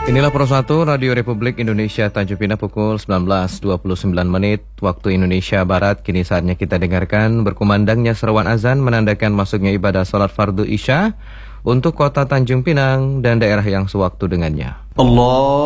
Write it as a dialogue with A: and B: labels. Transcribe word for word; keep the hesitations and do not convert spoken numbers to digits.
A: Inilah Pro satu Radio Republik Indonesia Tanjung Pinang pukul sembilan belas dua puluh sembilan menit waktu Indonesia Barat. Kini saatnya kita dengarkan berkumandangnya seruan azan menandakan masuknya ibadah salat fardu Isya untuk kota Tanjung Pinang dan daerah yang sewaktu dengannya.
B: Allah